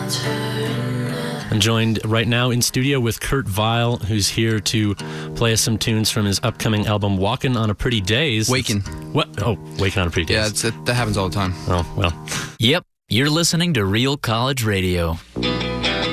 I'm joined right now in studio with Kurt Vile, who's here to play us some tunes from his upcoming album, Walkin' on a Pretty Days. Wakin'. What? Oh, Wakin' on a Pretty Days. Yeah, that happens all the time. Oh, well. Yep, you're listening to Real College Radio.